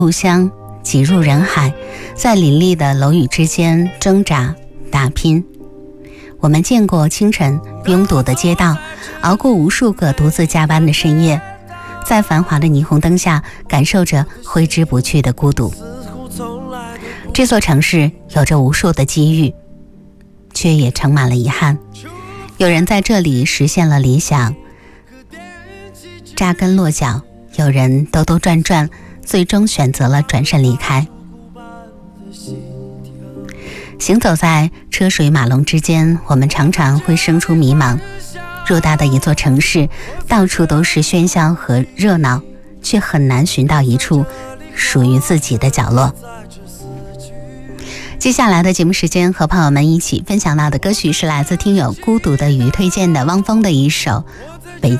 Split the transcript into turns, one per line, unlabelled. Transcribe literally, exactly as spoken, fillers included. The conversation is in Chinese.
故乡挤入人海，在林立的楼宇之间挣扎打拼。我们见过清晨拥堵的街道，熬过无数个独自加班的深夜，在繁华的霓虹灯下感受着挥之不去的孤独。这座城市有着无数的机遇，却也盛满了遗憾。有人在这里实现了理想，扎根落脚；有人兜兜转转，最终选择了转身离开。行走在车水马龙之间，我们常常会生出迷茫。偌大的一座城市，到处都是喧嚣和热闹，却很难寻到一处属于自己的角落。接下来的节目时间，和朋友们一起分享到的歌曲是来自听友孤独的鱼推荐的汪峰的一首《